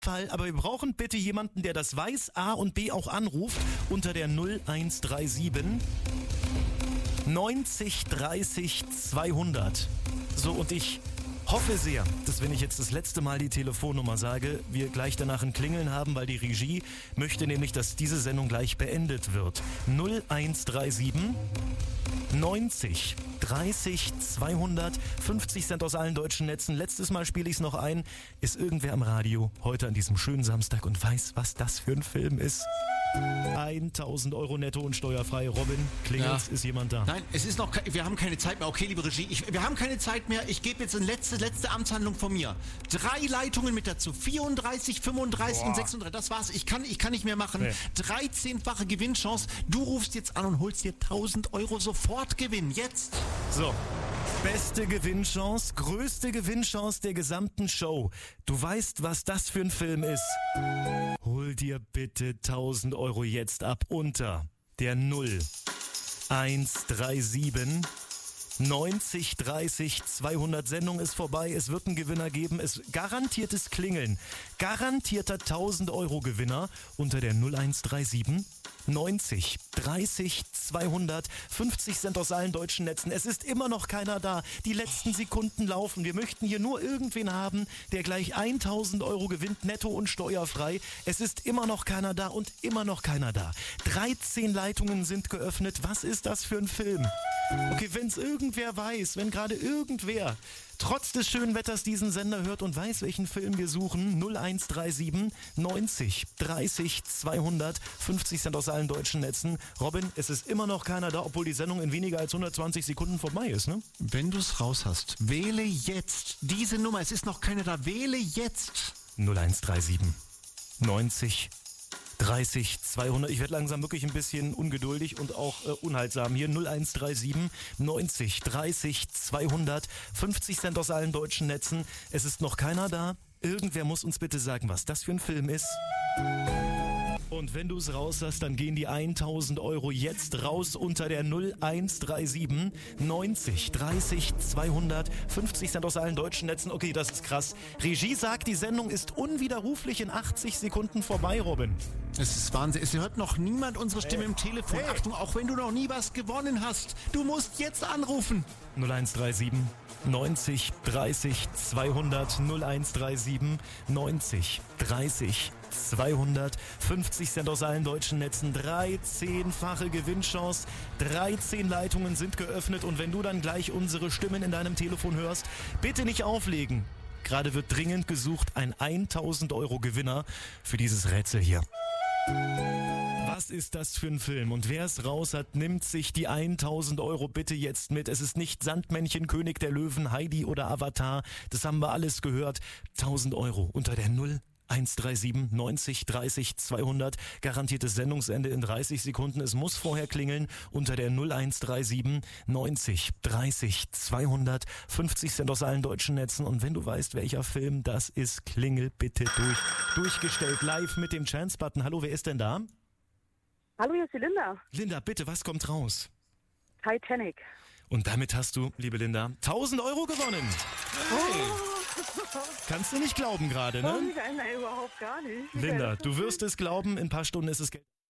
Fall, aber wir brauchen bitte jemanden, der das weiß, A und B auch anruft unter der 0137 90 30 200. So, und ich hoffe sehr, dass wenn ich jetzt das letzte Mal die Telefonnummer sage, wir gleich danach ein Klingeln haben, weil die Regie möchte nämlich, dass diese Sendung gleich beendet wird. 0137 90 30 200, 50 Cent aus allen deutschen Netzen. Letztes Mal spiele ich es noch ein. Ist irgendwer am Radio heute an diesem schönen Samstag und weiß, was das für ein Film ist? 1.000 Euro netto und steuerfrei. Robin, klingelt's, ist jemand da? Nein, es ist noch, wir haben keine Zeit mehr. Okay, liebe Regie, wir haben keine Zeit mehr. Ich gebe jetzt eine letzte Amtshandlung von mir. 3 Leitungen mit dazu. 34, 35 und 36. Das war's. Ich kann nicht mehr machen. Nee. 13-fache Gewinnchance. Du rufst jetzt an und holst dir 1.000 Euro sofort Gewinn. Jetzt. So. Beste Gewinnchance, größte Gewinnchance der gesamten Show. Du weißt, was das für ein Film ist. Hol dir bitte 1.000 Euro jetzt ab unter der 0137 90 30 200. Sendung ist vorbei, es wird einen Gewinner geben, es garantiertes Klingeln. Garantierter 1.000 Euro Gewinner unter der 0137 90 30 200, 50 Cent aus allen deutschen Netzen. Es ist immer noch keiner da. Die letzten Sekunden laufen. Wir möchten hier nur irgendwen haben, der gleich 1.000 Euro gewinnt, netto und steuerfrei. Es ist immer noch keiner da und immer noch keiner da. 13 Leitungen sind geöffnet. Was ist das für ein Film? Okay, wenn es irgendwer weiß, wenn gerade irgendwer trotz des schönen Wetters diesen Sender hört und weiß, welchen Film wir suchen, 0137 90 30 200, 50 Cent aus allen deutschen Netzen. Robin, es ist immer noch keiner da, obwohl die Sendung in weniger als 120 Sekunden vorbei ist, ne? Wenn du es raus hast, wähle jetzt diese Nummer. Es ist noch keiner da. Wähle jetzt. 0137 90 30 200. Ich werde langsam wirklich ein bisschen ungeduldig und auch unhaltsam hier. 0137 90 30 200, 50 Cent aus allen deutschen Netzen. Es ist noch keiner da. Irgendwer muss uns bitte sagen, was das für ein Film ist. Und wenn du es raus hast, dann gehen die 1.000 Euro jetzt raus unter der 0137 90 30 200, 50 Cent aus allen deutschen Netzen. Okay, das ist krass. Regie sagt, die Sendung ist unwiderruflich in 80 Sekunden vorbei, Robin. Es ist Wahnsinn. Es hört noch niemand unsere Stimme im Telefon. Hey. Achtung, auch wenn du noch nie was gewonnen hast. Du musst jetzt anrufen. 0137 90 30 200, 0137 90 30 200, 50 Cent aus allen deutschen Netzen, 13-fache Gewinnchance, 13 Leitungen sind geöffnet und wenn du dann gleich unsere Stimmen in deinem Telefon hörst, bitte nicht auflegen. Gerade wird dringend gesucht ein 1.000 Euro Gewinner für dieses Rätsel hier. Was ist das für ein Film? Und wer es raus hat, nimmt sich die 1.000 Euro bitte jetzt mit. Es ist nicht Sandmännchen, König der Löwen, Heidi oder Avatar. Das haben wir alles gehört. 1.000 Euro unter der 0137 90 30 200. Garantiertes Sendungsende in 30 Sekunden. Es muss vorher klingeln unter der 0137 90 30 200. 50 Cent aus allen deutschen Netzen. Und wenn du weißt, welcher Film das ist, klingel bitte durchgestellt live mit dem Chance-Button. Hallo, wer ist denn da? Hallo, hier ist die Linda. Linda, bitte, was kommt raus? Titanic. Und damit hast du, liebe Linda, 1.000 Euro gewonnen. Hey. Kannst du nicht glauben gerade, ne? Nein, überhaupt gar nicht. Linda, du wirst es glauben, in ein paar Stunden ist es Geld.